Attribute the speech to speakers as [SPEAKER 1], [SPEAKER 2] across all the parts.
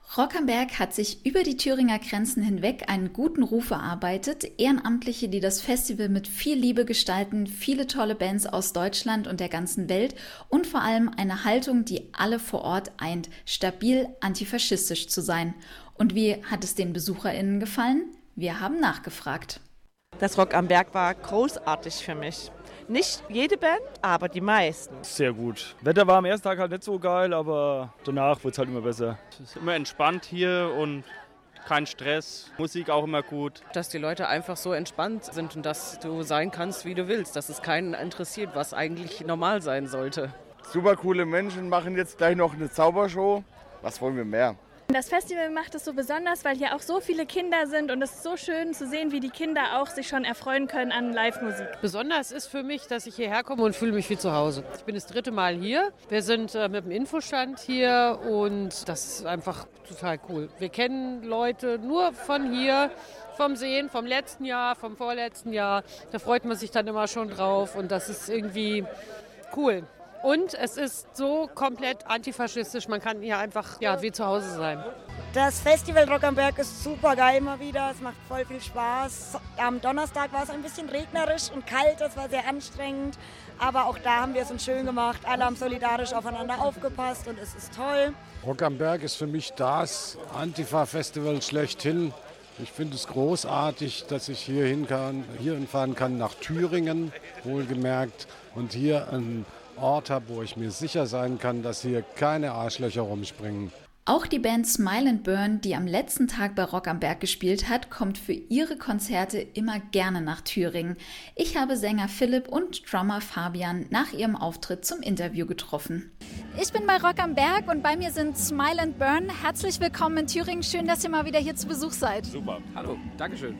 [SPEAKER 1] Rock am Berg hat sich über die Thüringer Grenzen hinweg einen guten Ruf erarbeitet. Ehrenamtliche, die das Festival mit viel Liebe gestalten, viele tolle Bands aus Deutschland und der ganzen Welt und vor allem eine Haltung, die alle vor Ort eint, stabil antifaschistisch zu sein. Und wie hat es den BesucherInnen gefallen? Wir haben nachgefragt.
[SPEAKER 2] Das Rock am Berg war großartig für mich. Nicht jede Band, aber die meisten.
[SPEAKER 3] Sehr gut. Wetter war am ersten Tag halt nicht so geil, aber danach wird es halt immer besser.
[SPEAKER 4] Es ist immer entspannt hier und kein Stress. Musik auch immer gut.
[SPEAKER 5] Dass die Leute einfach so entspannt sind und dass du sein kannst, wie du willst. Dass es keinen interessiert, was eigentlich normal sein sollte.
[SPEAKER 6] Super coole Menschen machen jetzt gleich noch eine Zaubershow. Was wollen wir mehr?
[SPEAKER 7] Das Festival macht es so besonders, weil hier auch so viele Kinder sind und es ist so schön zu sehen, wie die Kinder auch sich schon erfreuen können an Live-Musik.
[SPEAKER 8] Besonders ist für mich, dass ich hierher komme und fühle mich wie zu Hause. Ich bin das 3. Mal hier. Wir sind mit dem Infostand hier und das ist einfach total cool. Wir kennen Leute nur von hier, vom Sehen, vom letzten Jahr, vom vorletzten Jahr. Da freut man sich dann immer schon drauf und das ist irgendwie cool. Und es ist so komplett antifaschistisch, man kann hier einfach wie zu Hause sein.
[SPEAKER 9] Das Festival Rock am Berg ist super geil immer wieder, es macht voll viel Spaß. Am Donnerstag war es ein bisschen regnerisch und kalt, das war sehr anstrengend. Aber auch da haben wir es uns schön gemacht, alle haben solidarisch aufeinander aufgepasst und es ist toll.
[SPEAKER 10] Rock am Berg ist für mich das Antifa-Festival schlechthin. Ich finde es großartig, dass ich hierhin fahren kann nach Thüringen, wohlgemerkt, und hier ein Ort habe, wo ich mir sicher sein kann, dass hier keine Arschlöcher rumspringen.
[SPEAKER 1] Auch die Band Smile & Burn, die am letzten Tag bei Rock am Berg gespielt hat, kommt für ihre Konzerte immer gerne nach Thüringen. Ich habe Sänger Philipp und Drummer Fabian nach ihrem Auftritt zum Interview getroffen.
[SPEAKER 11] Ich bin bei Rock am Berg und bei mir sind Smile & Burn. Herzlich willkommen in Thüringen. Schön, dass ihr mal wieder hier zu Besuch seid.
[SPEAKER 12] Super. Hallo, Dankeschön.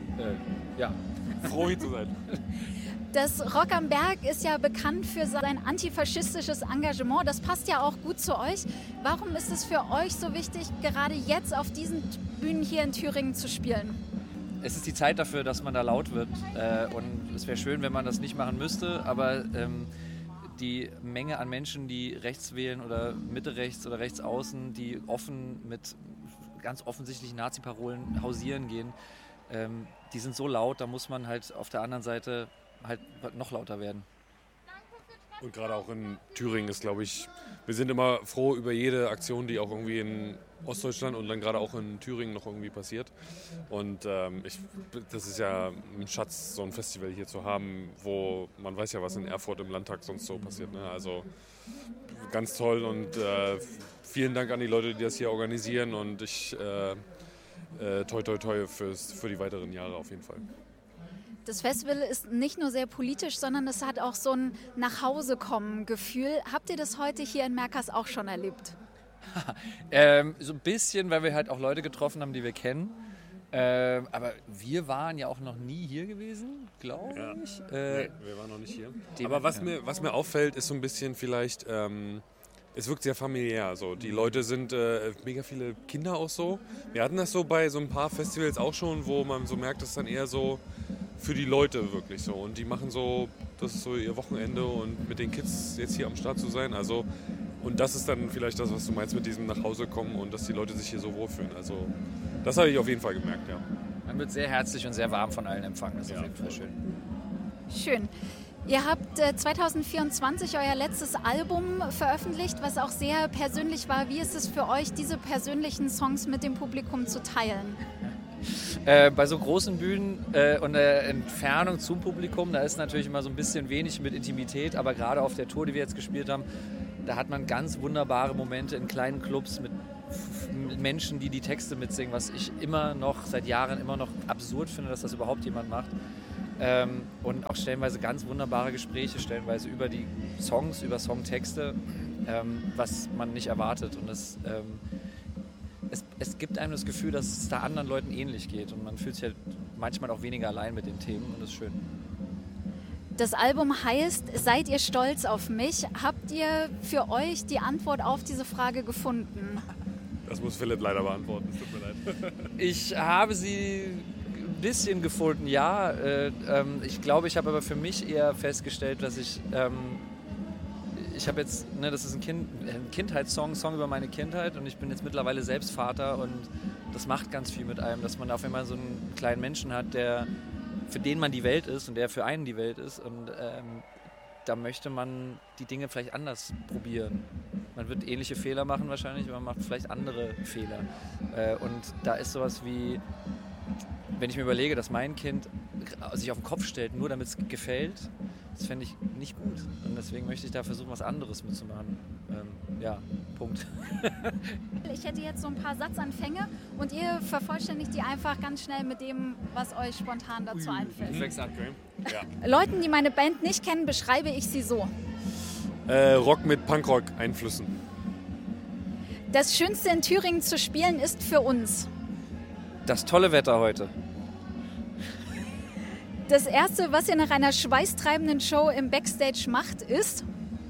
[SPEAKER 12] Froh hier zu sein.
[SPEAKER 11] Das Rock am Berg ist ja bekannt für sein antifaschistisches Engagement. Das passt ja auch gut zu euch. Warum ist es für euch so wichtig, gerade jetzt auf diesen Bühnen hier in Thüringen zu spielen?
[SPEAKER 12] Es ist die Zeit dafür, dass man da laut wird. Und es wäre schön, wenn man das nicht machen müsste. Aber die Menge an Menschen, die rechts wählen oder Mitte rechts oder rechts außen, die offen mit ganz offensichtlichen Nazi-Parolen hausieren gehen, die sind so laut, da muss man halt auf der anderen Seite halt noch lauter werden.
[SPEAKER 13] Und gerade auch in Thüringen ist, glaube ich, wir sind immer froh über jede Aktion, die auch irgendwie in Ostdeutschland und dann gerade auch in Thüringen noch irgendwie passiert. Und das ist ja ein Schatz, so ein Festival hier zu haben, wo man weiß ja, was in Erfurt im Landtag sonst so passiert. Ne? Also ganz toll und vielen Dank an die Leute, die das hier organisieren und ich toi toi toi für die weiteren Jahre auf jeden Fall.
[SPEAKER 11] Das Festival ist nicht nur sehr politisch, sondern es hat auch so ein Nachhausekommen-Gefühl. Habt ihr das heute hier in Merkers auch schon erlebt?
[SPEAKER 12] So ein bisschen, weil wir halt auch Leute getroffen haben, die wir kennen. Aber wir waren ja auch noch nie hier gewesen, glaube ich.
[SPEAKER 13] Nee, wir waren noch nicht hier. Aber was mir auffällt, ist so ein bisschen vielleicht, es wirkt sehr familiär. So. Die Leute sind mega viele Kinder auch so. Wir hatten das so bei so ein paar Festivals auch schon, wo man so merkt, das ist dann eher so für die Leute wirklich so. Und die machen so, das ist so ihr Wochenende und mit den Kids jetzt hier am Start zu sein. Also, und das ist dann vielleicht das, was du meinst mit diesem nach Hause kommen und dass die Leute sich hier so wohlfühlen. Also das habe ich auf jeden Fall gemerkt, ja.
[SPEAKER 12] Man wird sehr herzlich und sehr warm von allen empfangen. Das ist auf jeden Fall schön.
[SPEAKER 11] Schön. Ihr habt 2024 euer letztes Album veröffentlicht, was auch sehr persönlich war. Wie ist es für euch, diese persönlichen Songs mit dem Publikum zu teilen?
[SPEAKER 12] Bei so großen Bühnen und der Entfernung zum Publikum, da ist natürlich immer so ein bisschen wenig mit Intimität, aber gerade auf der Tour, die wir jetzt gespielt haben, da hat man ganz wunderbare Momente in kleinen Clubs mit Menschen, die die Texte mitsingen, was ich seit Jahren immer noch absurd finde, dass das überhaupt jemand macht. Und auch stellenweise ganz wunderbare Gespräche, stellenweise über die Songs, über Songtexte, was man nicht erwartet. Und es gibt einem das Gefühl, dass es da anderen Leuten ähnlich geht und man fühlt sich halt manchmal auch weniger allein mit den Themen und das ist schön.
[SPEAKER 11] Das Album heißt "Seid ihr stolz auf mich?" Habt ihr für euch die Antwort auf diese Frage gefunden?
[SPEAKER 13] Das muss Philipp leider beantworten, es tut mir leid.
[SPEAKER 12] Ich habe sie ein bisschen gefunden, ja. Ich glaube, ich habe aber für mich eher festgestellt, dass ich ich habe jetzt, das ist ein Kindheitssong, Song über meine Kindheit und ich bin jetzt mittlerweile selbst Vater und das macht ganz viel mit einem, dass man auf einmal so einen kleinen Menschen hat, für den man die Welt ist und der für einen die Welt ist und da möchte man die Dinge vielleicht anders probieren. Man wird ähnliche Fehler machen wahrscheinlich, aber man macht vielleicht andere Fehler. Und da ist sowas wie, wenn ich mir überlege, dass mein Kind sich auf den Kopf stellt, nur damit es gefällt, das fände ich nicht gut. Und deswegen möchte ich da versuchen, was anderes mitzumachen. Punkt.
[SPEAKER 11] Ich hätte jetzt so ein paar Satzanfänge und ihr vervollständigt die einfach ganz schnell mit dem, was euch spontan dazu einfällt.
[SPEAKER 13] Ja.
[SPEAKER 11] Leuten, die meine Band nicht kennen, beschreibe ich sie so.
[SPEAKER 13] Rock mit Punkrock-Einflüssen.
[SPEAKER 11] Das Schönste in Thüringen zu spielen ist für uns.
[SPEAKER 12] Das tolle Wetter heute.
[SPEAKER 11] Das Erste, was ihr nach einer schweißtreibenden Show im Backstage macht, ist...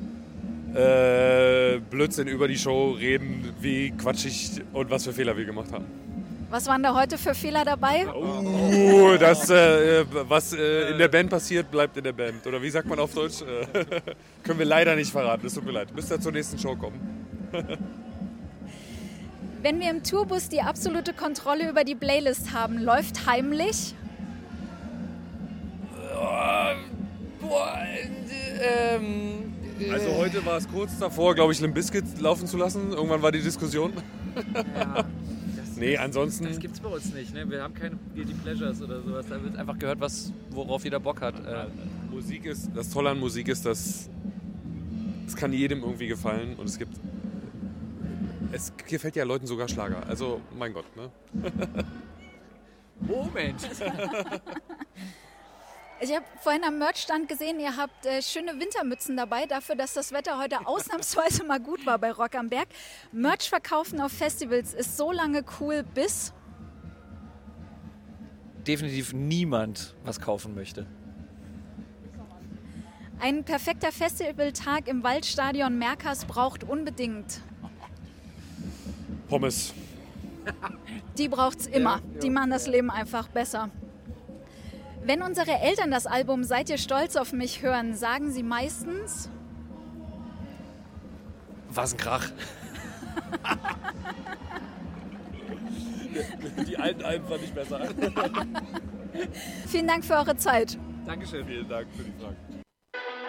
[SPEAKER 13] Blödsinn über die Show reden, wie quatschig und was für Fehler wir gemacht haben.
[SPEAKER 11] Was waren da heute für Fehler dabei?
[SPEAKER 13] Was in der Band passiert, bleibt in der Band. Oder wie sagt man auf Deutsch? Können wir leider nicht verraten, es tut mir leid. Müsst ihr zur nächsten Show kommen.
[SPEAKER 11] Wenn wir im Tourbus die absolute Kontrolle über die Playlist haben, läuft heimlich...
[SPEAKER 13] Also heute war es kurz davor, glaube ich, Limp Bizkit laufen zu lassen. Irgendwann war die Diskussion.
[SPEAKER 12] Ja,
[SPEAKER 13] ansonsten...
[SPEAKER 12] Das gibt's bei uns nicht. Ne? Wir haben keine Guilty Pleasures oder sowas. Da wird einfach gehört, worauf jeder Bock hat.
[SPEAKER 13] Das Tolle an Musik ist, dass es kann jedem irgendwie gefallen und es gefällt ja Leuten sogar Schlager. Also, mein Gott, ne?
[SPEAKER 12] Moment!
[SPEAKER 11] Ich habe vorhin am Merchstand gesehen, ihr habt schöne Wintermützen dabei, dafür, dass das Wetter heute ausnahmsweise mal gut war bei Rock am Berg. Merch verkaufen auf Festivals ist so lange cool, bis...
[SPEAKER 12] Definitiv niemand was kaufen möchte.
[SPEAKER 11] Ein perfekter Festivaltag im Waldstadion Merkers braucht unbedingt...
[SPEAKER 13] Pommes.
[SPEAKER 11] Die braucht's immer. Die machen das Leben einfach besser. Wenn unsere Eltern das Album Seid ihr stolz auf mich hören, sagen sie meistens...
[SPEAKER 12] Was ein Krach.
[SPEAKER 13] Die alten Alben fand ich besser.
[SPEAKER 11] Vielen Dank für eure Zeit.
[SPEAKER 12] Dankeschön.
[SPEAKER 13] Vielen Dank für die Frage.